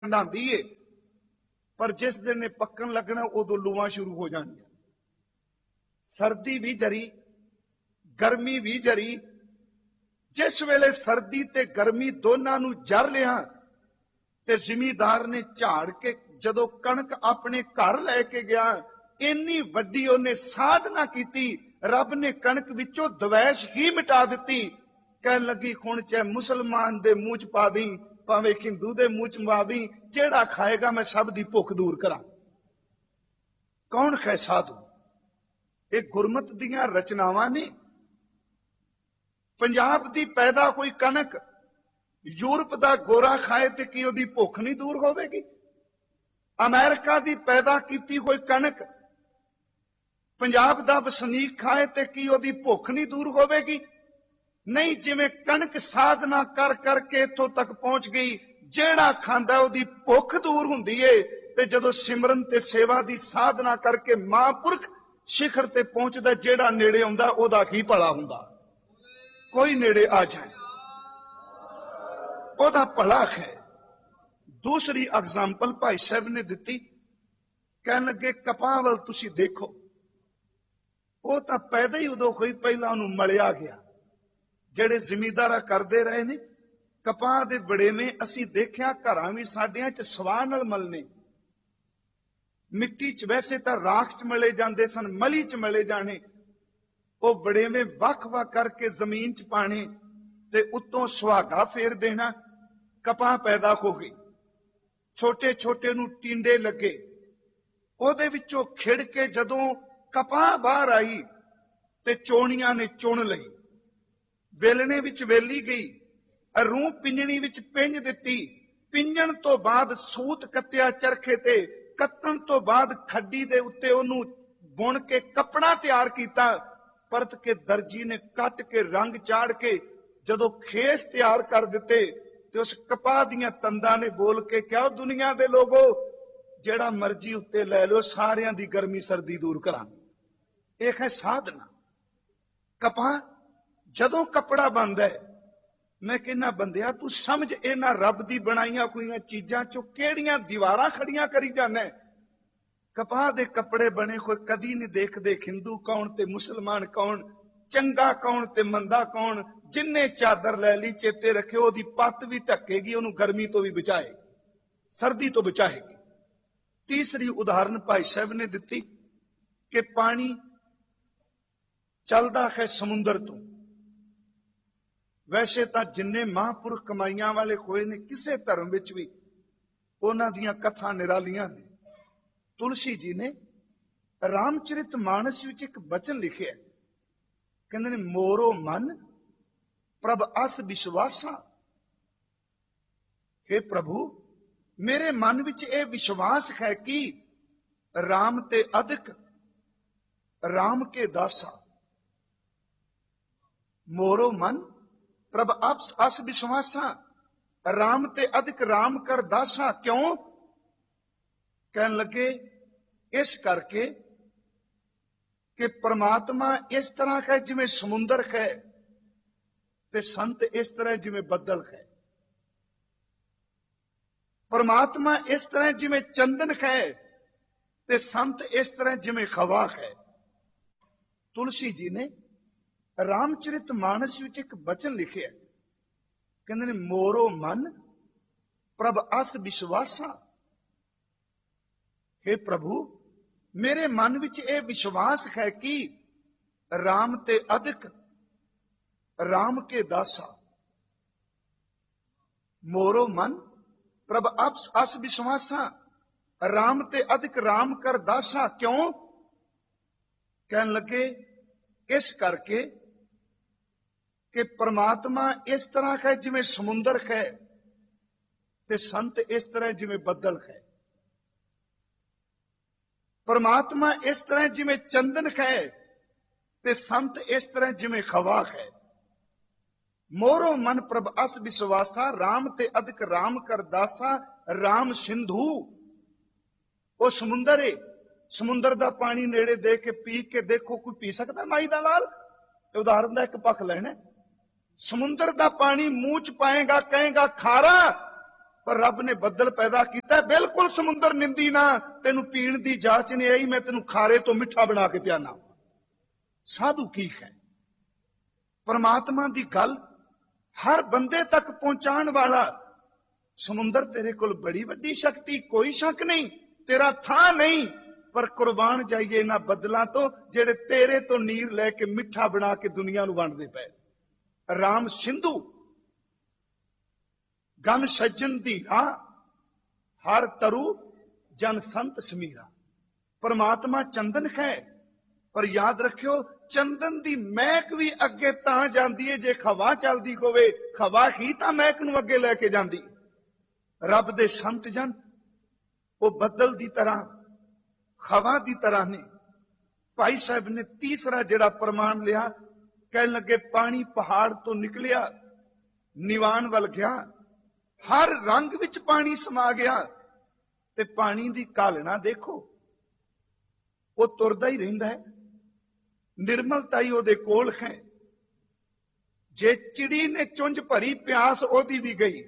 ਠੰਡਾਂਦੀ ਏ, ਪਰ जिस दिन ਇਹ ਪੱਕਣ ਲੱਗਣਾ ਉਦੋਂ ਲੂਆਂ ਸ਼ੁਰੂ ਹੋ ਜਾਣਗੀਆਂ। ਸਰਦੀ ਵੀ ਜਰੀ, ਗਰਮੀ ਵੀ ਜਰੀ। ਜਿਸ ਵੇਲੇ ਸਰਦੀ ਤੇ ਗਰਮੀ ਦੋਨਾਂ ਨੂੰ ਜਰ ਲਿਆ ਤੇ ਜ਼ਿਮੀਦਾਰ ਨੇ ਝਾੜ ਕੇ ਜਦੋਂ ਕਣਕ ਆਪਣੇ ਘਰ ਲੈ ਕੇ ਗਿਆ, ਇੰਨੀ ਵੱਡੀ ਉਹਨੇ ਸਾਧਨਾ ਕੀਤੀ, ਰੱਬ ਨੇ ਕਣਕ ਵਿੱਚੋਂ ਦਵੈਸ਼ ਹੀ ਮਿਟਾ ਦਿੱਤੀ। ਕਹਿਣ ਲੱਗੀ ਹੁਣ ਚਾਹੇ ਮੁਸਲਮਾਨ ਦੇ ਮੂੰਹ ਚ ਪਾ ਦੀ, ਭਾਵੇਂ ਹਿੰਦੂ ਦੇ ਮੂੰਹ ਚ ਪਾ ਦੀ, ਜਿਹੜਾ ਖਾਏਗਾ ਮੈਂ ਸਭ ਦੀ ਭੁੱਖ ਦੂਰ ਕਰਾਂ। ਕੌਣ ਹੈ ਸਾਧੂ? ਇਹ ਗੁਰਮਤ ਦੀਆਂ ਰਚਨਾਵਾਂ ਨੇ। ਪੰਜਾਬ ਦੀ ਪੈਦਾ ਹੋਈ ਕਣਕ ਯੂਰਪ ਦਾ ਗੋਰਾ ਖਾਏ ਤੇ ਕੀ ਉਹਦੀ ਭੁੱਖ ਨਹੀਂ ਦੂਰ ਹੋਵੇਗੀ? ਅਮਰੀਕਾ ਦੀ ਪੈਦਾ ਕੀਤੀ ਹੋਈ ਕਣਕ ਪੰਜਾਬ ਦਾ ਵਸਨੀਕ ਖਾਏ ਤੇ ਕੀ ਉਹਦੀ ਭੁੱਖ ਨਹੀਂ ਦੂਰ ਹੋਵੇਗੀ? ਨਹੀਂ, ਜਿਵੇਂ ਕਣਕ ਸਾਧਨਾ ਕਰ ਕਰਕੇ ਇੱਥੋਂ ਤੱਕ ਪਹੁੰਚ ਗਈ, ਜਿਹੜਾ ਖਾਂਦਾ ਉਹਦੀ ਭੁੱਖ ਦੂਰ ਹੁੰਦੀ ਏ। ਤੇ ਜਦੋਂ ਸਿਮਰਨ ਤੇ ਸੇਵਾ ਦੀ ਸਾਧਨਾ ਕਰਕੇ ਮਹਾਂਪੁਰਖ ਸਿਖਰ ਤੇ ਪਹੁੰਚਦਾ, ਜਿਹੜਾ ਨੇੜੇ ਆਉਂਦਾ ਉਹਦਾ ਕੀ ਭਲਾ ਹੁੰਦਾ? ਕੋਈ ਨੇੜੇ ਆ ਜਾਏ ਉਹਦਾ ਭਲਾ ਹੈ। ਦੂਸਰੀ ਐਗਜ਼ਾਮਪਲ ਭਾਈ ਸਾਹਿਬ ਨੇ ਦਿੱਤੀ, ਕਹਿਣ ਲੱਗੇ ਕਪਾਹ ਵੱਲ ਤੁਸੀਂ ਦੇਖੋ, ਉਹ ਤਾਂ ਪੈਦਾ ਹੀ ਉਦੋਂ ਹੋਈ, ਪਹਿਲਾਂ ਉਹਨੂੰ ਮਲਿਆ ਗਿਆ। ਜਿਹੜੇ ਜ਼ਿਮੀਂਦਾਰਾ ਕਰਦੇ ਰਹੇ ਨੇ ਕਪਾਹ ਦੇ ਵੜੇਵੇਂ, ਅਸੀਂ ਦੇਖਿਆ ਘਰਾਂ ਵੀ ਸਾਡਿਆਂ ਚ ਸਵਾਹ ਨਾਲ ਮਲਨੇ। ਮਿੱਟੀ ਚ ਵੈਸੇ ਤਾਂ ਰਾਖ ਚ ਮਲੇ ਜਾਂਦੇ ਸਨ, ਮਲੀ ਚ ਮਲੇ ਜਾਣੇ। ਉਹ ਵੜੇਵੇਂ ਵੱਖ-ਵੱਖ ਕਰਕੇ ਜ਼ਮੀਨ ਚ ਪਾਣੇ ਤੇ ਉੱਤੋਂ ਸੁਹਾਗਾ ਫੇਰ ਦੇਣਾ। ਕਪਾਹ ਪੈਦਾ ਹੋ ਗਈ, ਛੋਟੇ ਛੋਟੇ ਨੂੰ ਟਿੰਡੇ ਲੱਗੇ, ਉਹਦੇ ਵਿੱਚੋਂ ਖਿੜ ਕੇ ਜਦੋਂ ਕਪਾਹ ਬਾਹਰ ਆਈ ਤੇ ਚੋਣੀਆਂ ਨੇ ਚੁਣ ਲਈ, ਵੇਲਣੇ ਵਿੱਚ ਵੇਲੀ ਗਈ, ਰੂਹ ਪਿੰਜਣੀ ਵਿੱਚ ਪਿੰਜ ਦਿੱਤੀ। ਪਿੰਜਣ ਤੋਂ ਬਾਅਦ ਸੂਤ ਕੱਤਿਆ ਚਰਖੇ ਤੇ, ਕੱਤਣ ਤੋਂ ਬਾਅਦ ਖੱਡੀ ਦੇ ਉੱਤੇ ਉਹਨੂੰ ਬੁਣ ਕੇ ਕੱਪੜਾ ਤਿਆਰ ਕੀਤਾ। ਪਰਤ ਕੇ ਦਰਜੀ ਨੇ ਕੱਟ ਕੇ ਰੰਗ ਚਾੜ ਕੇ ਜਦੋਂ ਖੇਸ ਤਿਆਰ ਕਰ ਦਿੱਤੇ ਤੇ ਉਸ ਕਪਾਹ ਦੀਆਂ ਤੰਦਾਂ ਨੇ ਬੋਲ ਕੇ ਕਿਹਾ, ਦੁਨੀਆ ਦੇ ਲੋਗੋ ਜਿਹੜਾ ਮਰਜ਼ੀ ਉੱਤੇ ਲੈ ਲਓ, ਸਾਰਿਆਂ ਦੀ ਗਰਮੀ ਸਰਦੀ ਦੂਰ ਕਰਾਂਗੇ। ਇਹ ਹੈ ਸਾਧਨਾ। ਕਪਾਹ ਜਦੋਂ ਕੱਪੜਾ ਬਣਦਾ ਹੈ, ਮੈਂ ਕਹਿੰਦਾ ਬੰਦਿਆ ਤੂੰ ਸਮਝ, ਇਹਨਾਂ ਰੱਬ ਦੀ ਬਣਾਈਆਂ ਹੋਈਆਂ ਚੀਜ਼ਾਂ ਚੋਂ ਕਿਹੜੀਆਂ ਦੀਵਾਰਾਂ ਖੜੀਆਂ ਕਰੀ ਜਾਂਦਾ। ਕਪਾਹ ਦੇ ਕੱਪੜੇ ਬਣੇ ਹੋਏ ਕਦੀ ਨਹੀਂ ਦੇਖਦੇ ਹਿੰਦੂ ਕੌਣ ਤੇ ਮੁਸਲਮਾਨ ਕੌਣ, ਚੰਗਾ ਕੌਣ ਤੇ ਮੰਦਾ ਕੌਣ। ਜਿੰਨੇ ਚਾਦਰ ਲੈ ਲਈ ਚੇਤੇ ਰੱਖਿਓ, ਉਹਦੀ ਪੱਤ ਵੀ ਢੱਕੇਗੀ, ਉਹਨੂੰ ਗਰਮੀ ਤੋਂ ਵੀ ਬਚਾਏਗੀ, ਸਰਦੀ ਤੋਂ ਬਚਾਏਗੀ। ਤੀਸਰੀ ਉਦਾਹਰਨ ਭਾਈ ਸਾਹਿਬ ਨੇ ਦਿੱਤੀ ਕਿ ਪਾਣੀ ਚੱਲਦਾ ਹੈ ਸਮੁੰਦਰ ਤੋਂ। ਵੈਸੇ ਤਾਂ ਜਿੰਨੇ ਮਹਾਂਪੁਰਖ ਕਮਾਈਆਂ ਵਾਲੇ ਹੋਏ ਨੇ ਕਿਸੇ ਧਰਮ ਵਿੱਚ ਵੀ, ਉਹਨਾਂ ਦੀਆਂ ਕਥਾ ਨਿਰਾਲੀਆਂ ਨੇ। ਤੁਲਸੀ ਜੀ ਨੇ ਰਾਮਚਰਿਤ ਮਾਨਸ ਵਿੱਚ ਇੱਕ ਬਚਨ ਲਿਖਿਆ, ਕਹਿੰਦੇ ਨੇ ਮੋਰੋ ਮਨ ਪ੍ਰਭ ਅਸ ਵਿਸ਼ਵਾਸਾ। हे ਪ੍ਰਭੂ, ਮੇਰੇ ਮਨ ਵਿੱਚ ਇਹ ਵਿਸ਼ਵਾਸ ਹੈ ਕਿ ਰਾਮ ਤੇ ਅਧਿਕ ਰਾਮ ਕੇ ਦਾਸਾ। ਮੋਰੋ ਮਨ ਪ੍ਰਭ ਅਸ ਵਿਸ਼ਵਾਸਾ, ਰਾਮ ਤੇ ਅਧਿਕ ਰਾਮ ਕਰ ਦਾਸਾ। ਕਿਉਂ? ਕਹਿਣ ਲੱਗੇ ਇਸ ਕਰਕੇ ਕਿ ਪ੍ਰਮਾਤਮਾ ਇਸ ਤਰ੍ਹਾਂ ਹੈ ਜਿਵੇਂ ਸਮੁੰਦਰ ਹੈ, ਤੇ ਸੰਤ ਇਸ ਤਰ੍ਹਾਂ ਜਿਵੇਂ ਬੱਦਲ ਹੈ। ਪਰਮਾਤਮਾ ਇਸ ਤਰ੍ਹਾਂ ਜਿਵੇਂ ਚੰਦਨ ਹੈ, ਤੇ ਸੰਤ ਇਸ ਤਰ੍ਹਾਂ ਜਿਵੇਂ ਹਵਾ ਹੈ। ਤੁਲਸੀ ਜੀ ਨੇ ਰਾਮਚਰਿਤ ਮਾਨਸ ਵਿੱਚ ਇੱਕ ਬਚਨ ਲਿਖਿਆ, ਕਹਿੰਦੇ ਨੇ ਮੋਰੋ ਮਨ ਪ੍ਰਭ ਅਸ ਵਿਸ਼ਵਾਸਾ। हे ਪ੍ਰਭੂ, ਮੇਰੇ ਮਨ ਵਿੱਚ ਇਹ ਵਿਸ਼ਵਾਸ ਹੈ ਕਿ ਰਾਮ ਤੇ ਅਧਿਕ ਰਾਮ ਕੇ ਦਾਸਾ। ਮੋਰੋ ਮਨ ਪ੍ਰਭ ਅਸ ਵਿਸ਼ਵਾਸਾ, ਰਾਮ ਤੇ ਅਧਿਕ ਰਾਮ ਕਰ ਦਾਸਾ। ਕਿਉਂ? ਕਹਿਣ ਲੱਗੇ ਇਸ ਕਰਕੇ ਕਿ ਪਰਮਾਤਮਾ ਇਸ ਤਰ੍ਹਾਂ ਹੈ ਜਿਵੇਂ ਸਮੁੰਦਰ ਹੈ, ਤੇ ਸੰਤ ਇਸ ਤਰ੍ਹਾਂ ਜਿਵੇਂ ਬੱਦਲ ਹੈ। ਪਰਮਾਤਮਾ ਇਸ ਤਰ੍ਹਾਂ ਜਿਵੇਂ ਚੰਦਨ ਹੈ, ਤੇ ਸੰਤ ਇਸ ਤਰ੍ਹਾਂ ਜਿਵੇਂ ਹਵਾ ਹੈ। ਮੋਰੋ ਮਨ ਪ੍ਰਭ ਅਸ ਵਿਸ਼ਵਾਸਾ, ਰਾਮ ਤੇ ਅਧਿਕ ਰਾਮ ਕਰ ਦਾਸਾ। ਰਾਮ ਸਿੰਧੂ, ਉਹ ਸਮੁੰਦਰ ਏ। ਸਮੁੰਦਰ ਦਾ ਪਾਣੀ ਨੇੜੇ ਦੇ ਕੇ ਪੀ ਕੇ ਦੇਖੋ, ਕੋਈ ਪੀ ਸਕਦਾ ਮਾਈ ਦਾ ਲਾਲ? ਉਦਾਹਰਨ ਦਾ ਇੱਕ ਪੱਖ ਲੈਣਾ। ਸਮੁੰਦਰ ਦਾ ਪਾਣੀ ਮੂੰਹ ਚ ਪਾਏਗਾ, ਕਹੇਗਾ ਖਾਰਾ, पर रब ने बदल पैदा किया, बिल्कुल समुंदर निंदी ना, तेनू पीण दी जाच नहीं आई, मैं तेनू खारे तो मिठा बना के पियाना। साधु की है? परमात्मा दी गल हर बंदे तक पहुंचाण वाला समुंदर तेरे कोल बड़ी वड्डी शक्ति, कोई शक नहीं, तेरा था नहीं, पर कुर्बान जाइए इन्हां बदलां तो जेड़े तेरे तो नीर लैके मिठा बना के दुनिया नूं वंडदे पए। राम सिंधु गन सज्जन दी राह, हर तरु जन संत समीरा। परमात्मा चंदन है, पर याद रखियो चंदन दी महक भी अगे तां जांदी है जे खवा चलदी होवे, खवा ही तां महक नूं अगे लैके जांदी। रब दे संत जन वो बदल दी तरह, खवा दी तरह ने। भाई साहब ने तीसरा जिहड़ा प्रमाण लिया, कह लगे पानी पहाड़ तो निकलिया, निवान वल गया, हर रंग विच पानी समा गया, ते पानी दी घालना देखो, वो तुरदा ही रहिंदा है, निर्मलता ही ओदे कोल है। जे चिड़ी ने चुंझ भरी प्यास ओदी भी गई,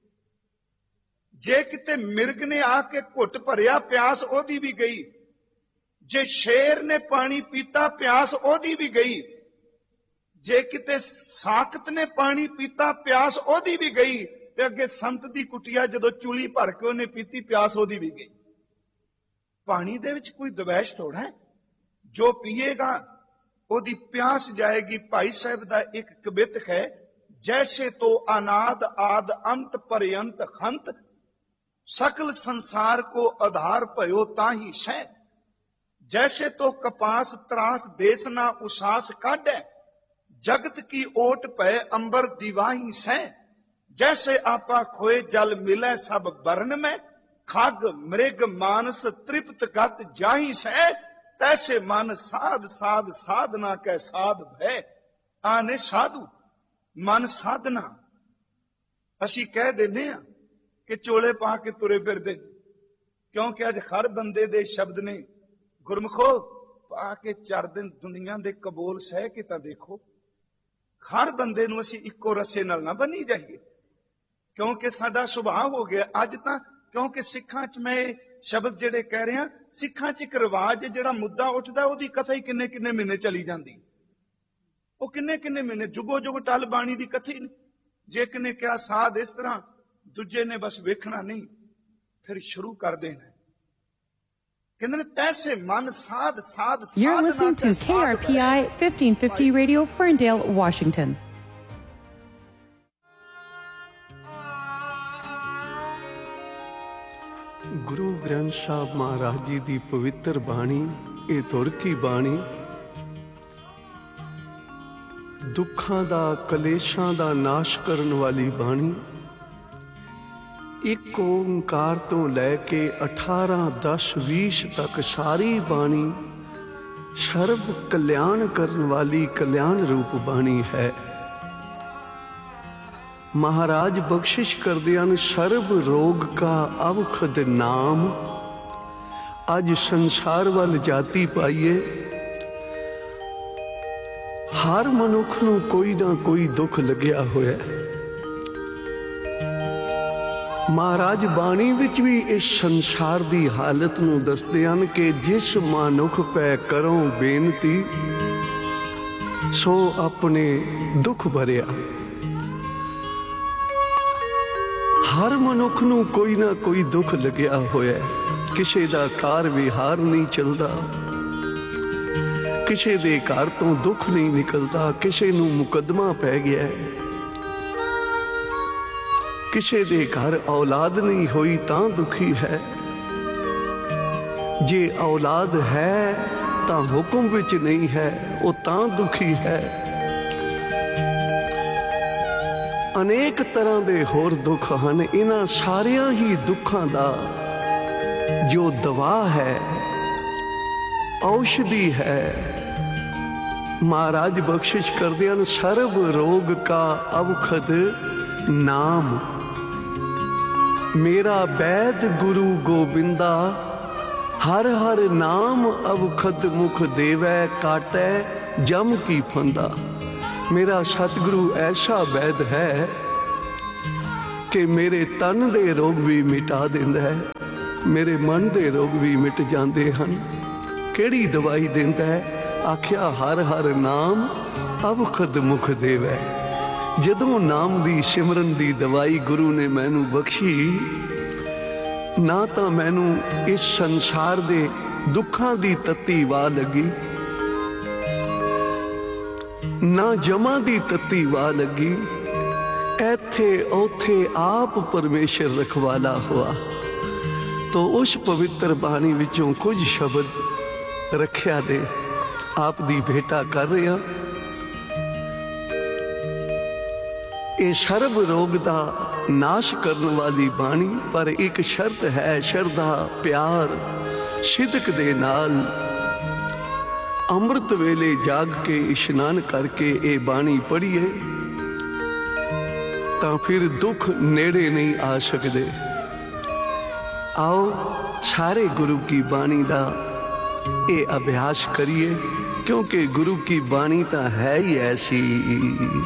जे किते मिर्ग ने आके घुट भरिया प्यास ओदी भी गई, जे शेर ने पानी पीता प्यास ओदी भी गई, जे किते साकत ने पानी पीता प्यास ओदी भी गई, ते अगे संत दी कुटिया जदों चुली भर के उन्हें पीती प्यास ओदी भी गई। पानी दे विच कोई दवैश थोड़ा है, जो पिएगा ओदी प्यास जाएगी। भाई साहब दा एक कवित है, जैसे तो अनाद आद अंत पर्यंत हंत, सकल संसार को आधार भयो ताही सै। जैसे तो कपास त्रास देश ना उसास काढ़े, जगत की ओट पै अंबर दिवाही सै। जैसे आपा खोए जल मिले सब बरन में, खग मृग मानस तृप्त गत जाही सै। तैसे मन साध साध साधना कै साध भय। आने साधु मन साधना असी कह देने कि चोले पा के तुरे फिरदे, क्योंकि अज हर बंदे दे शब्द ने गुरमुखो पा के 4 दिन दुनिया दे कबोल सह के तां देखो। हर बंदे नूं असी इक्को रस्से नाल ना बनी जाइए, क्योंकि साडा सुभाव हो गया अज तां। क्योंकि सिखां च मैं शब्द जेड़े कह रहा, सिखां च एक रिवाज जेड़ा मुद्दा उठदा ओदी कथा ही किन्ने किन्ने महीने चली जांदी, वो किन्ने किन्ने महीने जुगो जुग टल बाणी दी कथा ही नहीं। जे किने क्या साध इस तरह, दूजे ने बस वेखना नहीं, फिर शुरू कर देना। You're listening to KRPI 1550 Radio, Ferndale, Washington. Guru Granth साहब महाराज जी दी पवित्र बाणी, ये धुर की बाणी दुखां दा कलेशां दा नाश करन वाली बाणी। एक ओंकार तो लैके 18, 10, 20 तक सारी बाणी सर्व कल्याण करने वाली कल्याण रूप बाणी है। महाराज बख्शिश करदे हन, सर्व रोग का अवखद नाम। अज संसार वाल जाती पाइए, हर मनुख नूं कोई ना कोई दुख लग्या होया। महाराज बाणी विच भी इस संसार दी हालत नूं दसदे हन कि जिस मनुख पै करो बेनती, सो अपने दुख भरिया। हर मनुख नूं कोई ना कोई दुख लग्या होया, किसे दा कार विहार नहीं चलदा, किसे दे घर तो दुख नहीं निकलता, किसे नूं मुकदमा पै गया, किसे दे घर औलाद नहीं होई तां दुखी है। जे औलाद है तां हुक्म विच नहीं है, वो तां दुखी है। अनेक तरह दे होर दुख हन। इन्हां सारियां ही दुखां दा जो दवा है, औषधि है, महाराज बख्शिश करदे हन, सर्व रोग का अवखद नाम। मेरा वैद गुरु गोबिंदा, हर हर नाम अवखद मुख देवै, काटै जम की फंदा। मेरा सतगुरु ऐसा वैद है कि मेरे तन दे रोग भी मिटा दिंदा है, मेरे मन दे रोग भी मिट जाते हैं। केड़ी दवाई दिंदा है? आख्या हर हर नाम अवखद मुख देवै। जदों नाम दी सिमरन दी दवाई गुरु ने मैनू बख्शी, ना तो मैनू इस संसार दे दुखां दी तत्ती वाह लगी, ना जमा दी तत्ती वाह लगी। ऐथे ओथे आप परमेश्वर रखवाला हुआ। तो उस पवित्र बाणी विचों कुछ शब्द रखिया दे आप दी भेटा कर रहे हैं। ये सर्व रोग दा नाश करने वाली बाणी, पर एक शर्त है, श्रद्धा प्यार सिदक दे नाल अमृत वेले जाग के इशनान करके ये बाणी पढ़िए, तो फिर दुख नेड़े नहीं आ सकते। आओ सारे गुरु की बाणी दा ये अभ्यास करिए, क्योंकि गुरु की बाणी तो है ही ऐसी।